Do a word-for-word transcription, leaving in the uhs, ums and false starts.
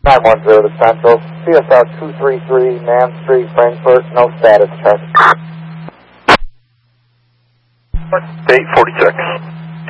nine one zero to Central, C S R two three three, Nan Street, Frankfurt, no status check. eight forty-six.